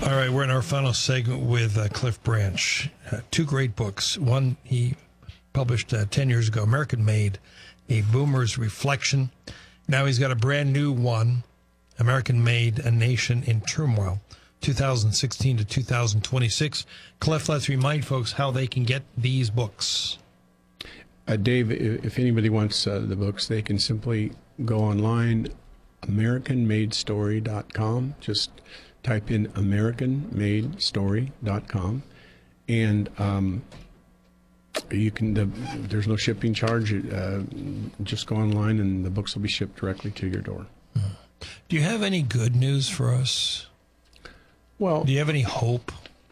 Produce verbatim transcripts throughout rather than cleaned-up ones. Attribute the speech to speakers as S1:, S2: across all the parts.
S1: All right, we're in our final segment with uh, Cliff Branch. Uh, two great books. One he published uh, ten years ago, American Made, A Boomer's Reflection. Now he's got a brand new one, American Made, A Nation in Turmoil, two thousand sixteen to two thousand twenty-six. Cliff, let's remind folks how they can get these books.
S2: Uh, Dave, if anybody wants uh, the books, they can simply go online, American Made Story dot com. Just type in American Made Story dot com, and um, you can. The, there's no shipping charge. Uh, just go online, and the books will be shipped directly to your door.
S1: Do you have any good news for us?
S2: Well,
S1: do you have any hope?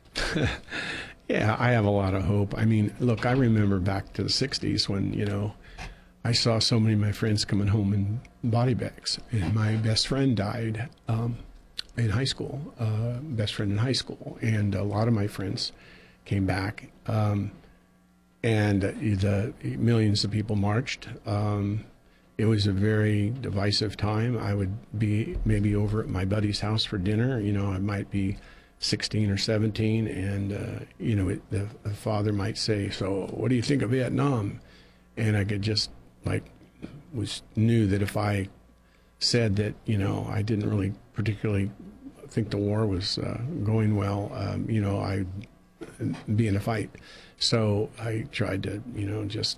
S2: Yeah, I have a lot of hope. I mean, look, I remember back to the sixties when, you know, I saw so many of my friends coming home in body bags. And my best friend died um, in high school, uh, best friend in high school. And a lot of my friends came back. Um, and the millions of people marched. Um, it was a very divisive time. I would be maybe over at my buddy's house for dinner. You know, I might be sixteen or seventeen, and uh, you know, it, the, the father might say, "So, what do you think of Vietnam?" And I could just like was knew that if I said that, you know, I didn't really particularly think the war was uh, going well, um, you know, I'd be in a fight. So I tried to, you know, just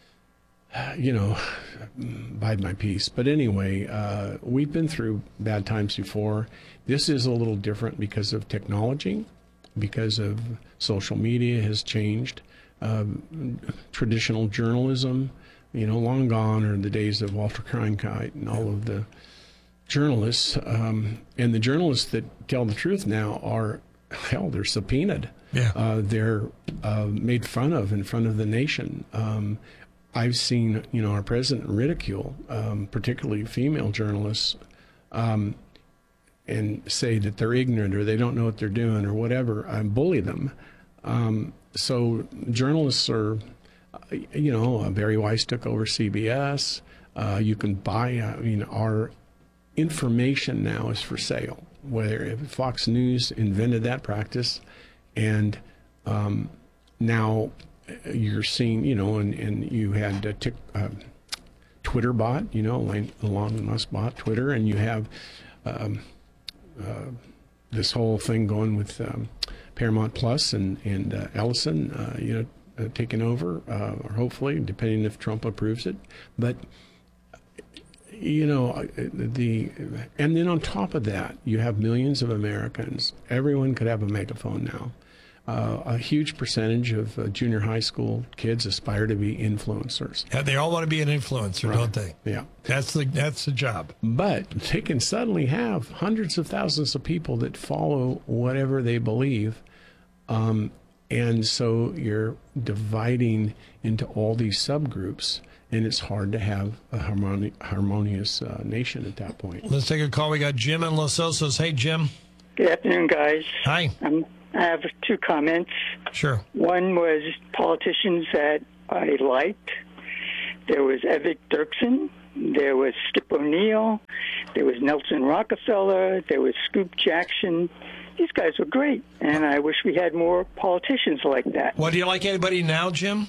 S2: you know, bide my peace. But anyway, uh, we've been through bad times before. This is a little different because of technology, because of social media has changed. Um, traditional journalism, you know, long gone are the days of Walter Cronkite and all of the journalists. Um, and the journalists that tell the truth now are, hell, they're subpoenaed.
S1: Yeah.
S2: Uh, they're uh, made fun of in front of the nation. Um, I've seen, you know, our president ridicule, um, particularly female journalists, um, and say that they're ignorant or they don't know what they're doing or whatever. I bully them. Um, so journalists are, you know, Barry Weiss took over C B S. Uh, you can buy, uh, I mean, our information now is for sale. Whether Fox News invented that practice, and um, now you're seeing, you know, and, and you had a tick, uh, Twitter bot, you know, Elon Musk bot Twitter, and you have um, uh, this whole thing going with um, Paramount Plus and, and uh, Ellison, uh, you know, uh, taking over, uh, or hopefully, depending if Trump approves it. But, you know, the, and then on top of that, you have millions of Americans. Everyone could have a megaphone now. Uh, a huge percentage of uh, junior high school kids aspire to be influencers.
S1: Yeah, they all want to be an influencer, right. Don't they?
S2: Yeah.
S1: That's the that's the job.
S2: But they can suddenly have hundreds of thousands of people that follow whatever they believe. Um, and so you're dividing into all these subgroups, and it's hard to have a harmoni- harmonious uh, nation at that point.
S1: Let's take a call. We got Jim in Los Osos. Hey, Jim.
S3: Good afternoon, guys.
S1: Hi.
S3: Um, I have two comments.
S1: Sure.
S3: One was politicians that I liked. There was Evic Dirksen. There was Skip O'Neill. There was Nelson Rockefeller. There was Scoop Jackson. These guys were great, and I wish we had more politicians like that.
S1: Well, do you like anybody now, Jim?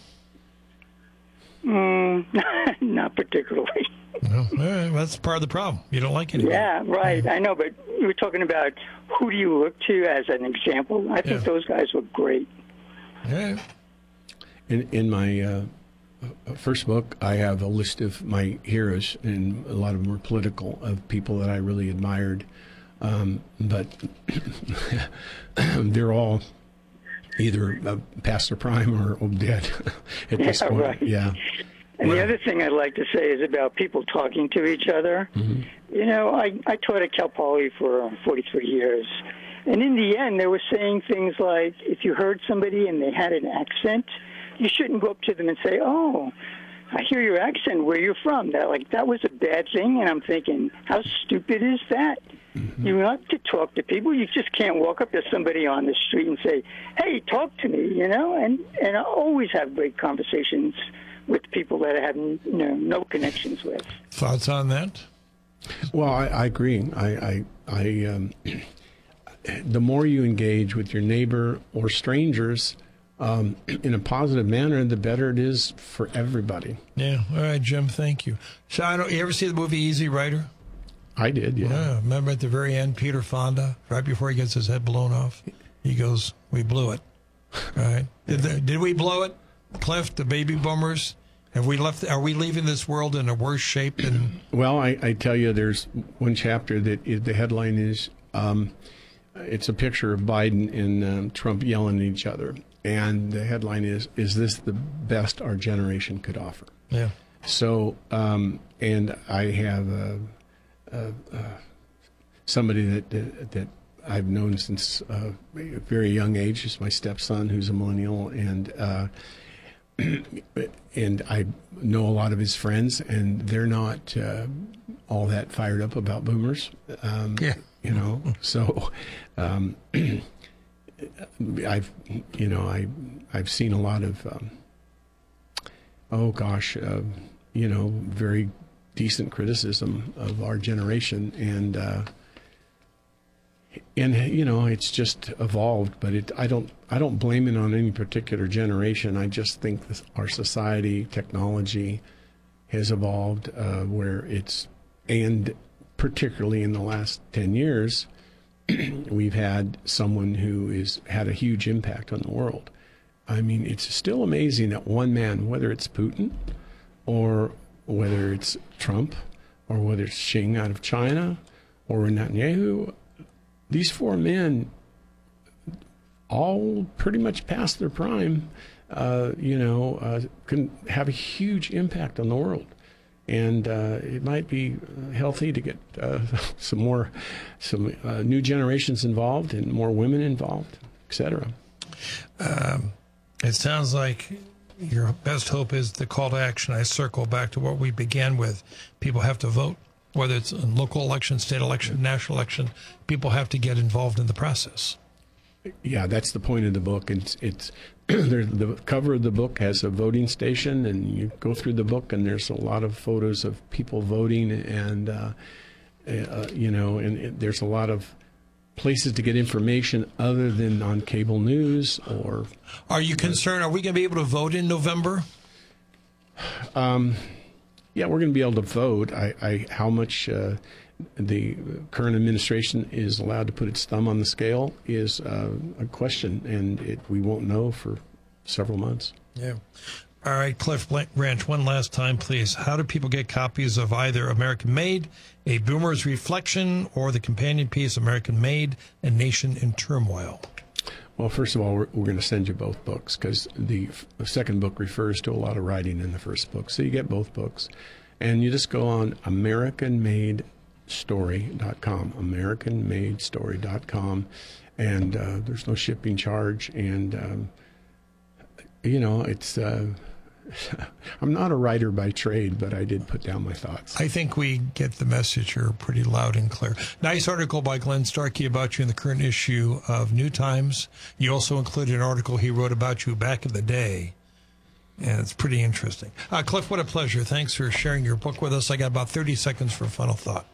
S3: Mm, not particularly.
S1: Well, well, that's part of the problem. You don't like anybody.
S3: Yeah, right. I know, but you were talking about who do you look to as an example. I think
S1: Yeah.
S3: those guys were great.
S1: Yeah.
S2: In, in my uh, first book, I have a list of my heroes, and a lot of them were political, of people that I really admired. Um, but they're all either uh, past their prime or, or dead at this
S3: Yeah,
S2: point.
S3: right.
S2: Yeah.
S3: And
S2: Well,
S3: the other thing I'd like to say is about people talking to each other.
S2: Mm-hmm.
S3: You know, I, I taught at Cal Poly for forty-three years. And in the end, they were saying things like, if you heard somebody and they had an accent, you shouldn't go up to them and say, oh, I hear your accent, where you're from. That, like, that was a bad thing. And I'm thinking, how stupid is that? Mm-hmm. You have to talk to people. You just can't walk up to somebody on the street and say, hey, talk to me, you know? And, and I always have great conversations with people that I have, you know, no connections with.
S1: Thoughts on that?
S2: Well, I, I agree. I, I, I um, the more you engage with your neighbor or strangers um, in a positive manner, the better it is for everybody.
S1: Yeah. All right, Jim, thank you. So, I don't, you ever see the movie Easy Rider?
S2: I did, yeah.
S1: Yeah. Remember at the very end, Peter Fonda, right before he gets his head blown off, he goes, "We blew it." Right? Did, the, did we blow it, Cliff? The baby boomers? Have we left? Are we leaving this world in a worse shape than?
S2: Well, I, I tell you, there's one chapter that is, the headline is, um, it's a picture of Biden and um, Trump yelling at each other, and the headline is, "Is this the best our generation could offer?"
S1: Yeah.
S2: So, um, and I have a, a, a, somebody that, that that I've known since uh, a very young age. Is my stepson, who's a millennial, and. Uh, and I know a lot of his friends, and they're not uh, all that fired up about boomers. Um,
S1: yeah.
S2: You know, so um, I've, you know, I, I've seen a lot of, um, oh gosh, uh, you know, very decent criticism of our generation, and uh, and you know, it's just evolved. But it, I don't, I don't blame it on any particular generation. I just think this, our society, technology, has evolved uh, where it's, and particularly in the last ten years, we've had someone who is had a huge impact on the world. I mean, it's still amazing that one man, whether it's Putin, or whether it's Trump, or whether it's Xi out of China, or Netanyahu. These four men, all pretty much past their prime, uh, you know, uh, can have a huge impact on the world. And uh, it might be healthy to get uh, some more, some uh, new generations involved and more women involved, et cetera.
S1: Um, it sounds like your best hope is the call to action. I circle back to what we began with. People have to vote. Whether it's a local election, state election, national election, people have to get involved in the process.
S2: Yeah, that's the point of the book. It's it's the cover of the book has a voting station, and you go through the book, and there's a lot of photos of people voting, and uh, uh, you know, and it, there's a lot of places to get information other than on cable news. Or
S1: are you concerned? Are we going to be able to vote in November?
S2: Um. Yeah, we're going to be able to vote. I, I how much uh, the current administration is allowed to put its thumb on the scale is uh, a question, and it, we won't know for several months.
S1: Yeah. All right, Cliff Branch, one last time, please. How do people get copies of either American Made, A Boomer's Reflection, or the companion piece, American Made, A Nation in Turmoil?
S2: Well, first of all, we're, we're going to send you both books, because the, the second book refers to a lot of writing in the first book. So you get both books. And you just go on American Made Story dot com, American Made Story dot com, and uh, there's no shipping charge. And, um, you know, it's... Uh, I'm not a writer by trade, but I did put down my thoughts.
S1: I think we get the message here pretty loud and clear. Nice article by Glenn Starkey about you in the current issue of New Times. You also included an article he wrote about you back in the day, and it's pretty interesting. Uh, Cliff, what a pleasure. Thanks for sharing your book with us. I got about thirty seconds for a final thought.